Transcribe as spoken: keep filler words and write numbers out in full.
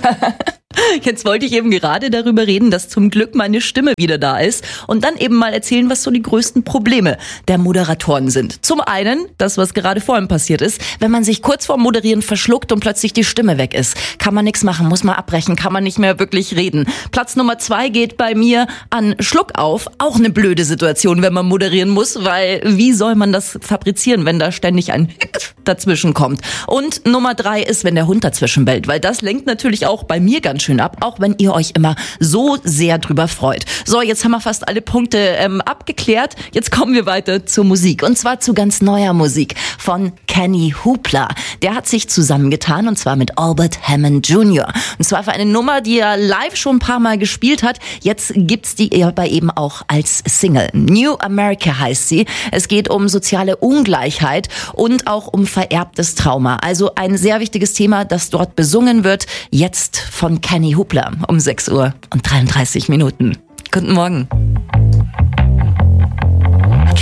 Jetzt wollte ich eben gerade darüber reden, dass zum Glück meine Stimme wieder da ist und dann eben mal erzählen, was so die größten Probleme der Moderatoren sind. Zum einen, das, was gerade vorhin passiert ist, wenn man sich kurz vorm Moderieren verschluckt und plötzlich die Stimme weg ist. Kann man nichts machen, muss man abbrechen, kann man nicht mehr wirklich reden. Platz Nummer zwei geht bei mir an Schluck auf. Auch eine blöde Situation, wenn man moderieren muss, weil wie soll man das fabrizieren, wenn da ständig ein dazwischen kommt? Und Nummer drei ist, wenn der Hund dazwischen bellt, weil das lenkt natürlich auch bei mir ganz schön ab, auch wenn ihr euch immer so sehr drüber freut. So, jetzt haben wir fast alle Punkte ähm, abgeklärt. Jetzt kommen wir weiter zur Musik. Und zwar zu ganz neuer Musik von Kenny Hoopla. Der hat sich zusammengetan und zwar mit Albert Hammond Junior Und zwar für eine Nummer, die er live schon ein paar Mal gespielt hat. Jetzt gibt's die aber eben auch als Single. New America heißt sie. Es geht um soziale Ungleichheit und auch um vererbtes Trauma. Also ein sehr wichtiges Thema, das dort besungen wird. Jetzt von Kenny Hoopla um sechs Uhr und dreiunddreißig Minuten. Guten Morgen.